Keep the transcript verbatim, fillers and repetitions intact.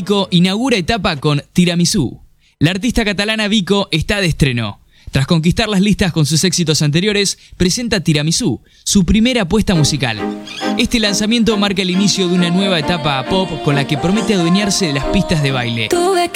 Vico inaugura etapa con Tiramisú. La artista catalana Vico está de estreno. Tras conquistar las listas con sus éxitos anteriores, presenta Tiramisú, su primera apuesta musical. Este lanzamiento marca el inicio de una nueva etapa pop con la que promete adueñarse de las pistas de baile. Tuve